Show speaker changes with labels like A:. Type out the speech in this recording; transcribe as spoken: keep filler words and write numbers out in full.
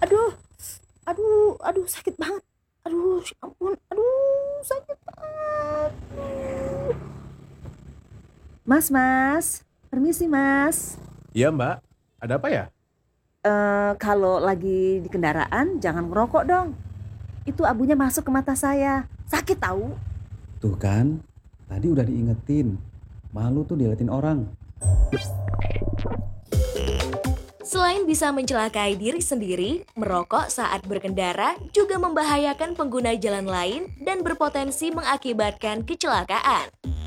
A: Aduh, aduh, aduh sakit banget. Aduh, ya ampun, aduh sakit banget. Aduh. Mas, mas, permisi mas.
B: Iya Mbak, ada apa ya?
A: Eh, kalau lagi di kendaraan jangan ngerokok dong. Itu abunya masuk ke mata saya. Sakit tahu.
C: Tuh kan, tadi udah diingetin. Malu tuh diliatin orang.
D: Selain bisa mencelakai diri sendiri, merokok saat berkendara juga membahayakan pengguna jalan lain dan berpotensi mengakibatkan kecelakaan.